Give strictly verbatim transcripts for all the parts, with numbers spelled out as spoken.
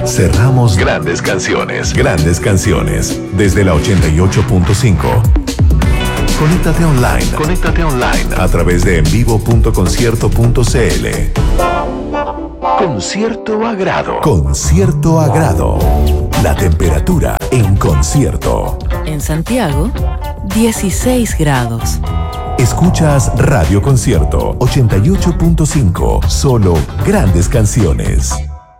cerramos grandes canciones, grandes canciones, desde la ochenta y ocho punto cinco. Conéctate online, conéctate online a través de envivo punto concierto punto cl. Con cierto agrado. Con cierto agrado. La temperatura en concierto. En Santiago, dieciséis grados. Escuchas Radio Concierto ochenta y ocho punto cinco. Solo grandes canciones.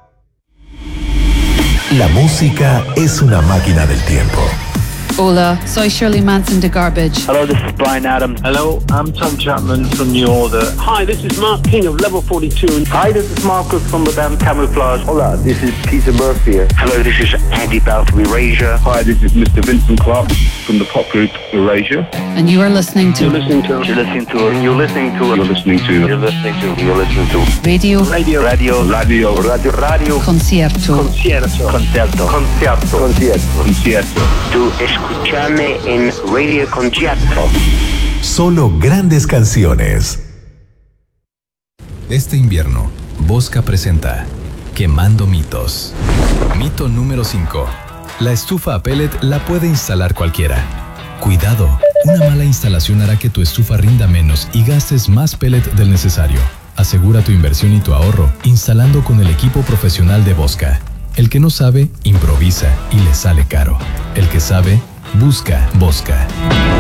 La música es una máquina del tiempo. Hola, soy Shirley Manson de Garbage. Hello, this is Bryan Adams. Hello, I'm Tom Chapman from New Order. Hi, this is Mark King of Level forty-two. Hi, this is Marcus from the band Camouflage. Hola, this is Peter Murphy. Hello, this is Andy Bell from Erasure. Hi, this is Mister Vincent Clark from the pop group Erasure. And you are listening to... You're listening to... You're listening to... You're listening to... You're listening to... You're listening to... You're listening to... Radio... Radio... Radio... Radio... Radio... Radio... Concierto. Concierto. Concierto. Concierto. Concierto. Concierto. Tu escuchame en Radio Concierto. Solo grandes canciones. Este invierno, Bosca presenta Quemando Mitos. Mito número cinco. La estufa a pellet la puede instalar cualquiera. Cuidado, una mala instalación hará que tu estufa rinda menos y gastes más pellet del necesario. Asegura tu inversión y tu ahorro instalando con el equipo profesional de Bosca. El que no sabe, improvisa y le sale caro. El que sabe, busca Bosca.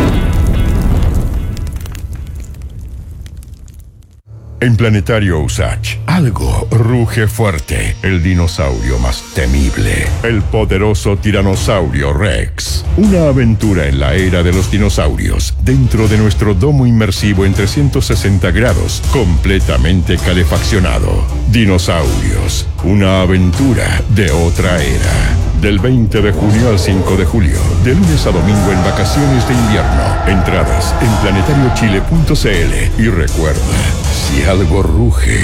En Planetario Usach, algo ruge fuerte. El dinosaurio más temible. El poderoso tiranosaurio Rex. Una aventura en la era de los dinosaurios. Dentro de nuestro domo inmersivo en trescientos sesenta grados. Completamente calefaccionado. Dinosaurios. Una aventura de otra era. Del veinte de junio al cinco de julio. De lunes a domingo en vacaciones de invierno. Entradas en planetario chile punto cl. Y recuerda, si algo ruge,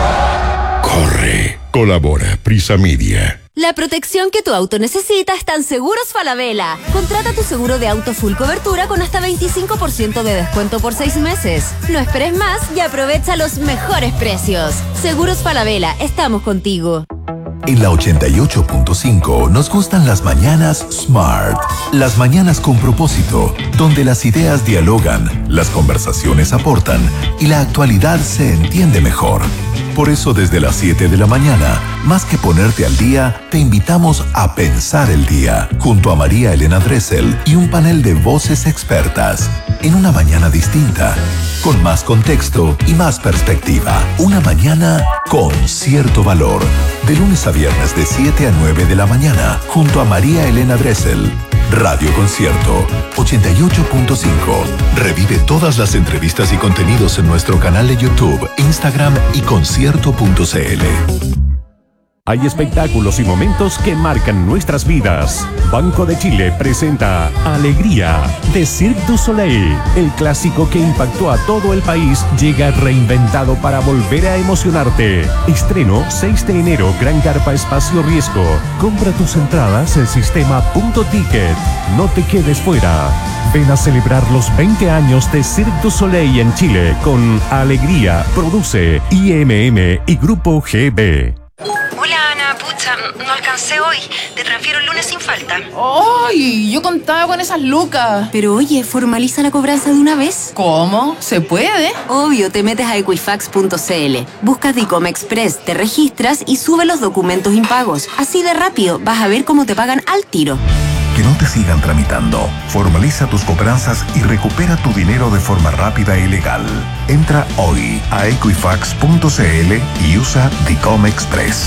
corre. Colabora Prisa Media. La protección que tu auto necesita está en Seguros Falabella. Contrata tu seguro de auto full cobertura con hasta veinticinco por ciento de descuento por seis meses. No esperes más y aprovecha los mejores precios. Seguros Falabella, estamos contigo. En la ochenta y ocho punto cinco nos gustan las mañanas Smart. Las mañanas con propósito, donde las ideas dialogan, las conversaciones aportan y la actualidad se entiende mejor. Por eso desde las siete de la mañana, más que ponerte al día, te invitamos a pensar el día, junto a María Elena Dressel y un panel de voces expertas. En una mañana distinta, con más contexto y más perspectiva. Una mañana con cierto valor. De lunes a viernes de siete a nueve de la mañana, junto a María Elena Dressel. Radio Concierto ochenta y ocho punto cinco. Revive todas las entrevistas y contenidos en nuestro canal de YouTube, Instagram y concierto punto cl. Hay espectáculos y momentos que marcan nuestras vidas. Banco de Chile presenta Alegría de Cirque du Soleil. El clásico que impactó a todo el país llega reinventado para volver a emocionarte. Estreno seis de enero, Gran Carpa Espacio Riesgo. Compra tus entradas en sistema punto ticket. No te quedes fuera. Ven a celebrar los veinte años de Cirque du Soleil en Chile con Alegría. Produce I M M y Grupo G B. Hola Ana, pucha, no alcancé hoy. Te transfiero el lunes sin falta. ¡Ay! Yo contaba con esas lucas. Pero oye, formaliza la cobranza de una vez. ¿Cómo? ¿Se puede? Obvio, te metes a equifax punto cl. Buscas Dicom Express, te registras y sube los documentos impagos. Así de rápido, vas a ver cómo te pagan al tiro. Que no te sigan tramitando. Formaliza tus cobranzas y recupera tu dinero de forma rápida y legal. Entra hoy a equifax punto cl y usa Dicom Express.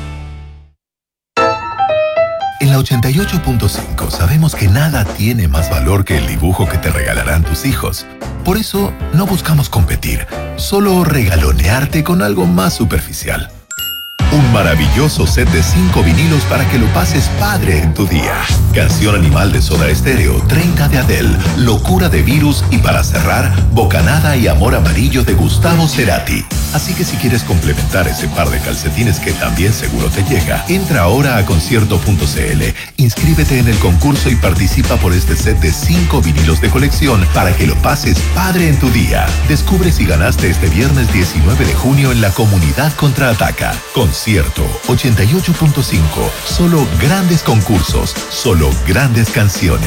En la ochenta y ocho punto cinco sabemos que nada tiene más valor que el dibujo que te regalarán tus hijos. Por eso no buscamos competir, solo regalonearte con algo más superficial. Un maravilloso set de cinco vinilos para que lo pases padre en tu día. Canción Animal de Soda Estéreo, treinta de Adele, Locura de Virus y para cerrar, Bocanada y Amor Amarillo de Gustavo Cerati. Así que si quieres complementar ese par de calcetines que también seguro te llega, entra ahora a concierto punto cl, inscríbete en el concurso y participa por este set de cinco vinilos de colección para que lo pases padre en tu día. Descubre si ganaste este viernes diecinueve de junio en la Comunidad Contraataca. Concierto Concierto ochenta y ocho punto cinco. Solo grandes concursos, solo grandes canciones.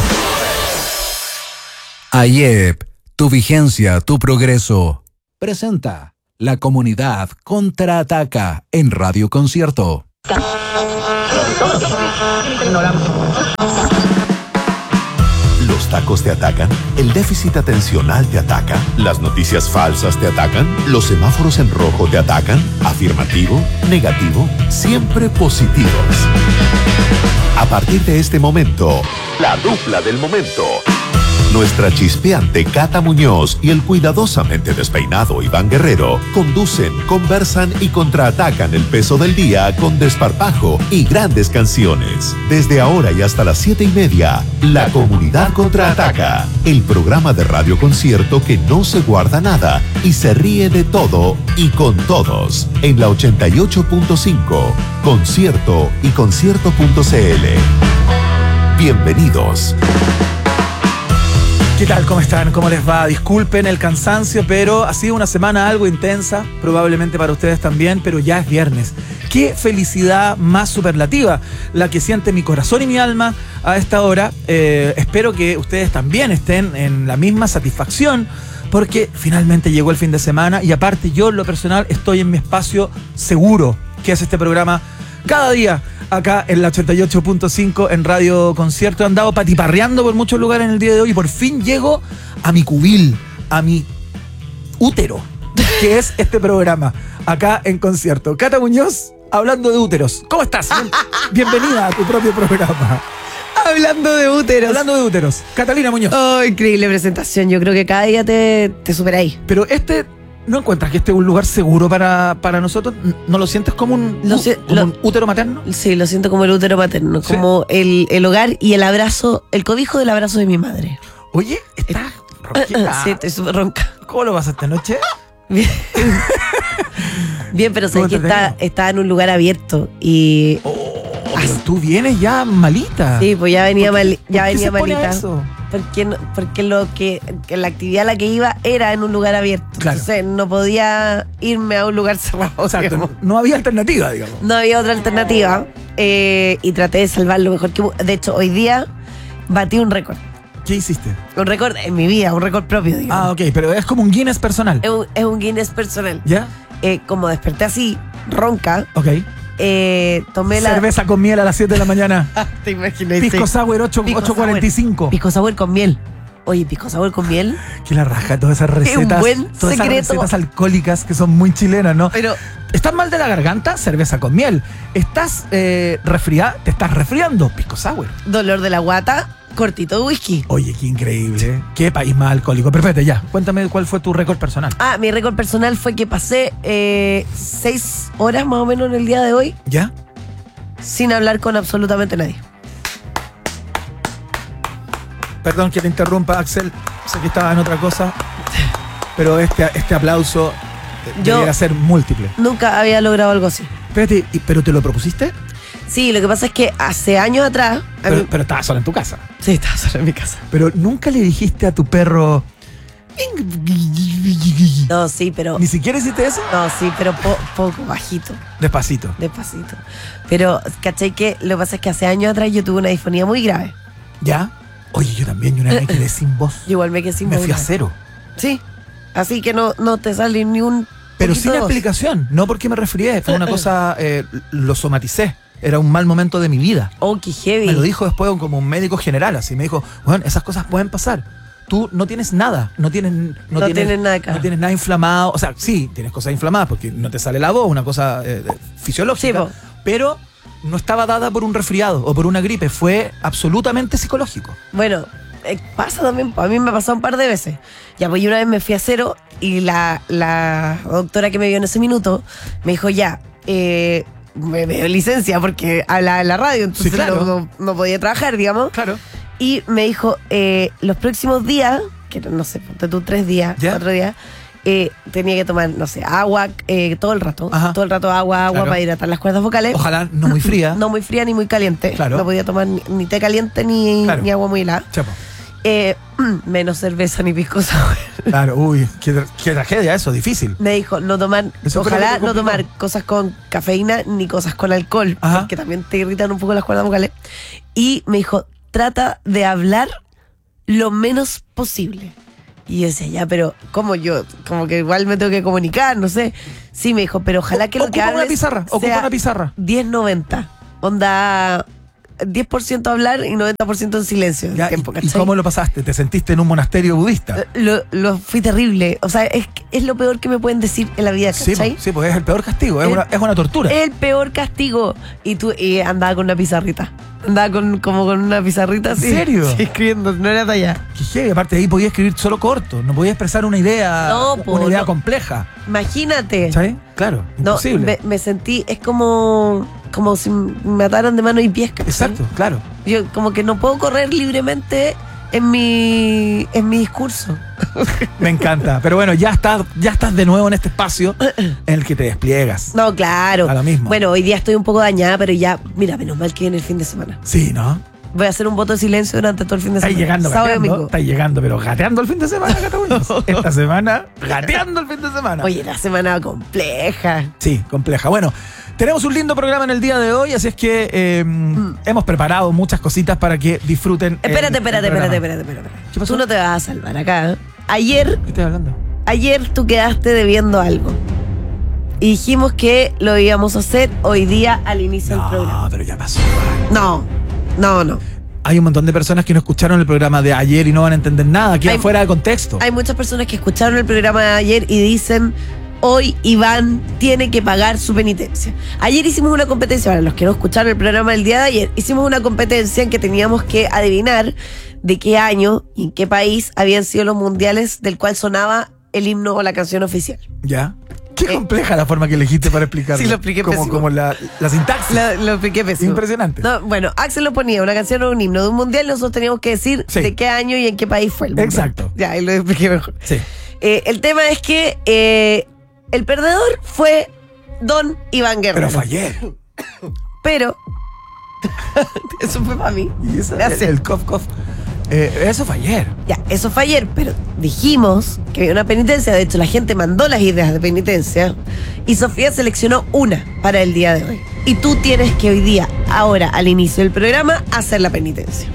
A I E P, tu vigencia, tu progreso. Presenta La Comunidad Contraataca en Radio Concierto. ¿Los tacos te atacan? ¿El déficit atencional te ataca? ¿Las noticias falsas te atacan? ¿Los semáforos en rojo te atacan? ¿Afirmativo? ¿Negativo? Siempre positivos. A partir de este momento, la dupla del momento. Nuestra chispeante Cata Muñoz y el cuidadosamente despeinado Iván Guerrero conducen, conversan y contraatacan el peso del día con desparpajo y grandes canciones. Desde ahora y hasta las siete y media, La Comunidad Contraataca, el programa de radio concierto que no se guarda nada y se ríe de todo y con todos. En la ochenta y ocho punto cinco, Concierto y concierto punto c l. Bienvenidos. ¿Qué tal? ¿Cómo están? ¿Cómo les va? Disculpen el cansancio, pero ha sido una semana algo intensa, probablemente para ustedes también, pero ya es viernes. Qué felicidad más superlativa la que siente mi corazón y mi alma a esta hora. Eh, espero que ustedes también estén en la misma satisfacción, porque finalmente llegó el fin de semana y aparte yo en lo personal estoy en mi espacio seguro, que es este programa cada día acá en la ochenta y ocho punto cinco en Radio Concierto. He andado patiparreando por muchos lugares en el día de hoy y por fin llego a mi cubil, a mi útero, que es este programa acá en Concierto. Cata Muñoz, hablando de úteros. ¿Cómo estás? Bien, bienvenida a tu propio programa. Hablando de úteros. Hablando de úteros. Catalina Muñoz. Oh, increíble presentación. Yo creo que cada día te, te superáis. Pero este... ¿No encuentras que este es un lugar seguro para, para nosotros? ¿No lo sientes como un, lo sé, como lo, un útero materno? Sí, lo siento como el útero materno, ¿sí? Como el, el hogar y el abrazo, el cobijo del abrazo de mi madre. Oye, ¿estás ronquita? Sí, estoy súper ronca. ¿Cómo lo vas esta noche? Bien, Bien pero sé que está, está en un lugar abierto y... Oh, pero tú vienes ya malita. Sí, pues ya venía, mal, ya ¿por qué venía se pone malita. Eso? Porque, porque lo que, que la actividad a la que iba era en un lugar abierto. Claro. Entonces no podía irme a un lugar cerrado. Exacto, no, no había alternativa, digamos. No había otra alternativa. Eh, y traté de salvar lo mejor que pude. De hecho, hoy día batí un récord. ¿Qué hiciste? Un récord en mi vida, un récord propio, digamos. Ah, ok, pero es como un Guinness personal. Es un, es un Guinness personal. ¿Ya? Eh, como desperté así, ronca. Ok. Eh, tomé la... Cerveza con miel a las siete de la mañana. Te imaginas. Pisco Sour ocho cuarenta y cinco. Pisco Sour con miel. Oye, pisco sour con miel. Que la raja, todas esas recetas. Es un buen todas secreto. Esas recetas alcohólicas que son muy chilenas, ¿no? Pero. ¿Estás mal de la garganta? Cerveza con miel. ¿Estás eh, resfriada? ¿Te estás resfriando? Pisco sour. Dolor de la guata, cortito de whisky. Oye, qué increíble. Qué país más alcohólico. Perfecto, ya. Cuéntame cuál fue tu récord personal. Ah, mi récord personal fue que pasé eh, seis horas más o menos en el día de hoy. ¿Ya? Sin hablar con absolutamente nadie. Perdón que te interrumpa, Axel. Sé que estaba en otra cosa. Pero este, este aplauso Yo debería ser múltiple. Nunca había logrado algo así. Espérate, ¿pero te lo propusiste? Sí, lo que pasa es que hace años atrás... Pero, mí... pero estabas sola en tu casa. Sí, estaba sola en mi casa. Pero nunca le dijiste a tu perro... No, sí, pero... ¿Ni siquiera hiciste eso? No, sí, pero po poco, bajito. Despacito. Despacito. Pero, ¿cachai? Que lo que pasa es que hace años atrás yo tuve una disfonía muy grave. ¿Ya? Oye, yo también, yo una vez me quedé sin voz. Yo igual me quedé sin me voz. Me fui a cero. Sí. Así que no, no te sale ni un... Pero sin explicación. No porque me resfrié. Fue una cosa... Eh, lo somaticé. Era un mal momento de mi vida. Oh, qué heavy. Me lo dijo después como un médico general. Así me dijo, bueno, esas cosas pueden pasar. Tú no tienes nada. No tienes, no no tienes, tienes nada acá. No tienes nada inflamado. O sea, sí, tienes cosas inflamadas porque no te sale la voz. Una cosa eh, fisiológica. Sí, pero... no estaba dada por un resfriado o por una gripe, fue absolutamente psicológico. Bueno, eh, pasa también, a mí me ha pasado un par de veces. Ya, pues yo una vez me fui a cero y la, la doctora que me vio en ese minuto me dijo, ya, eh, me dio licencia porque hablaba en la radio, entonces sí, claro. no, no, no podía trabajar, digamos. Claro. Y me dijo, eh, los próximos días, que no sé, ponte tú tres días, ¿ya? cuatro días, Eh, tenía que tomar, no sé, agua eh, todo el rato. Ajá. Todo el rato agua, agua claro. para hidratar las cuerdas vocales. Ojalá no muy fría. No muy fría ni muy caliente. Claro. No podía tomar ni, ni té caliente ni, claro. ni agua muy helada. Chapo. Eh, menos cerveza ni pisco sour. Claro, uy, qué, qué tragedia eso, difícil. Me dijo, no tomar, Eso fue lo ojalá que te no complicó. tomar cosas con cafeína ni cosas con alcohol, Ajá. porque también te irritan un poco las cuerdas vocales. Y me dijo, trata de hablar lo menos posible. Y yo decía, ya, pero ¿cómo yo? Como que igual me tengo que comunicar, no sé. Sí, me dijo, pero ojalá que lo que Ocupa hables una pizarra, ocupa sea una pizarra. diez noventa. Onda diez por ciento hablar y noventa por ciento en silencio. Ya, tiempo, ¿y, ¿Y ¿cachai? cómo lo pasaste? ¿Te sentiste en un monasterio budista? Lo, lo fui terrible. O sea, es, es lo peor que me pueden decir en la vida, Sí, ¿cachai? pues, sí, pues es el peor castigo, es, El- una, es una tortura. Es el peor castigo. Y tú y andaba con una pizarrita. Andaba con, como con una pizarrita así. ¿En serio? Sí, escribiendo, no era talla. Qué heavy, aparte de ahí podía escribir solo corto, no podía expresar una idea, No, po, una idea no. compleja. Imagínate. ¿Sabes? Claro, No, imposible. me, me sentí, es como, como si me ataran de mano y pies. ¿cachai? Exacto, claro. Yo como que no puedo correr libremente en mi, en mi discurso. Me encanta. Pero bueno, ya estás, ya estás de nuevo en este espacio en el que te despliegas. No, claro. A lo mismo. Bueno, hoy día estoy un poco dañada, pero ya, mira, menos mal que viene el fin de semana. Sí, ¿no? Voy a hacer un voto de silencio durante todo el fin de Estás semana. llegando, Sábado y gateando, domingo. estás llegando, pero gateando el fin de semana, Cataluña. Esta semana, gateando el fin de semana. Oye, la semana compleja. Sí, compleja. Bueno, tenemos un lindo programa en el día de hoy, así es que eh, hemos preparado muchas cositas para que disfruten. el- Espérate, el espérate, programa. espérate, espérate, espérate. ¿Qué pasó? Tú no te vas a salvar acá. ¿eh? Ayer, ¿Qué estás hablando? ayer tú quedaste debiendo algo. Y dijimos que lo íbamos a hacer hoy día al inicio del programa. No, pero ya pasó. No, no, no. Hay un montón de personas que no escucharon el programa de ayer y no van a entender nada, queda Hay- fuera de contexto. Hay muchas personas que escucharon el programa de ayer y dicen, hoy Iván tiene que pagar su penitencia. Ayer hicimos una competencia, para los que no escucharon el programa del día de ayer, hicimos una competencia en que teníamos que adivinar de qué año y en qué país habían sido los mundiales del cual sonaba el himno o la canción oficial. ¿Ya? Qué compleja la forma que elegiste para explicarlo. Sí, lo expliqué Como, pésimo. como la, la sintaxis. Lo, lo expliqué pésimo. Impresionante. No, bueno, Axel lo ponía, una canción o un himno de un mundial, nosotros teníamos que decir Sí. de qué año y en qué país fue el mundial. Exacto. Ya, ahí lo expliqué mejor. Sí. Eh, el tema es que eh, el perdedor fue Don Iván Guerrero. Pero fue ayer. Pero eso fue para mí. Y eso, el, Gracias. el cof cof. Eh, eso fue ayer. Ya, eso fue ayer, pero dijimos que había una penitencia. De hecho, la gente mandó las ideas de penitencia y Sofía seleccionó una para el día de hoy. Y tú tienes que hoy día, ahora, al inicio del programa, hacer la penitencia.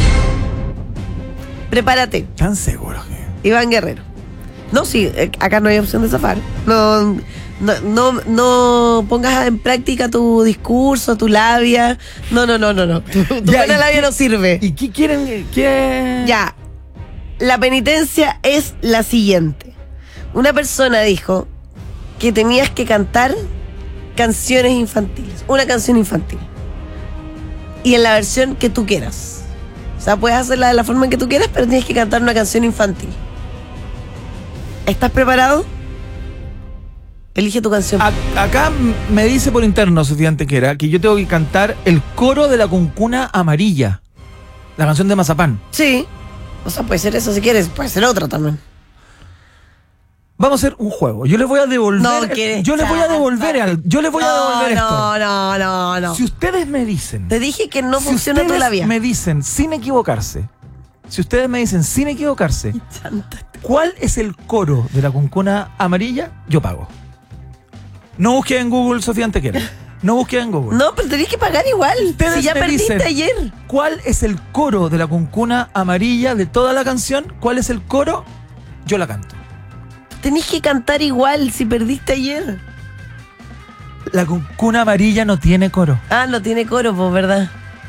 Prepárate, ¿Tan seguro que? Iván Guerrero. No, sí, eh, acá no hay opción de zafar. No, no, no, no pongas en práctica tu discurso, tu labia. No, no, no, no, no. Tu, tu Ya, buena ¿y labia qué- no sirve. ¿Y qué quieren? ¿Qué? Ya. La penitencia es la siguiente. Una persona dijo que tenías que cantar canciones infantiles. Una canción infantil. Y en la versión que tú quieras. O sea, puedes hacerla de la forma en que tú quieras, pero tienes que cantar una canción infantil. ¿Estás preparado? Elige tu canción. A- acá m- me dice por interno, Sofía Antequera, que yo tengo que cantar el coro de la cuncuna amarilla. La canción de Mazapán. Sí. O sea, puede ser eso si quieres. Puede ser otra también. Vamos a hacer un juego. Yo les voy a devolver. No, ¿quieres? yo les voy a devolver al- yo les voy a devolver no, esto. no, no, no, no. Si ustedes me dicen. Te dije que no si funciona tu ustedes labia. me dicen sin equivocarse. Si ustedes me dicen sin equivocarse, ¿cuál es el coro de la cuncuna amarilla? Yo pago. No busques en Google, Sofía Antequera. No busques en Google. No, pero tenés que pagar igual. Ustedes Si ya me perdiste dicen, ayer. ¿Cuál es el coro de la cuncuna amarilla de toda la canción? ¿Cuál es el coro? Yo la canto. Tenés que cantar igual si perdiste ayer. La cuncuna amarilla no tiene coro. Ah, no tiene coro, pues, ¿verdad?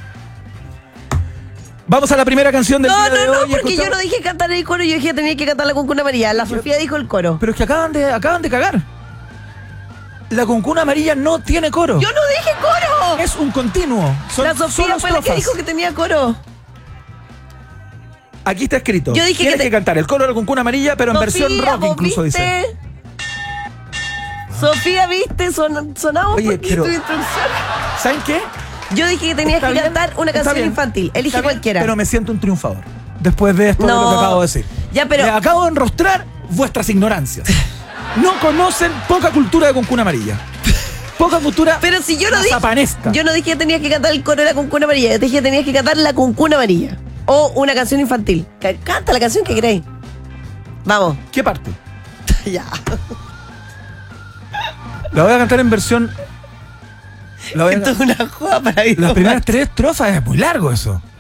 Vamos a la primera canción del No, día de no, no, hoy. porque yo Escuchamos- no dije cantar el coro, yo dije que tenía que cantar la cuncuna amarilla. La Sofía dijo el coro. Pero es que acaban de, acaban de cagar. La cuncuna amarilla no tiene coro. ¡Yo no dije coro! Es un continuo. Son, La Sofía son fue la que estrofas. dijo que tenía coro. Aquí está escrito. Yo dije Tienes que que, te- cantar el coro de la cuncuna amarilla, pero en Sofía, versión rock ¿vos incluso viste? dice. Sofía, ¿viste? Son, sonamos Oye, porque pero- tu instrucción. ¿Saben qué? Yo dije que tenías Está que bien, cantar una está canción bien, infantil. Elige está bien, cualquiera. Pero me siento un triunfador. Después de esto de lo No. que acabo de decir. Ya, pero- Me acabo de enrostrar vuestras ignorancias. No conocen poca cultura de cuncuna amarilla. Poca cultura Pero si yo no dije. mazapanesca. Yo no dije que tenías que cantar el coro de la cuncuna amarilla. Yo te dije que tenías que cantar la cuncuna amarilla. o una canción infantil. C- Canta la canción que queréis. Vamos. ¿Qué parte? Ya. La voy a cantar en versión. La voy a Esto es una joda para ir. Las primeras tres estrofas es muy largo eso.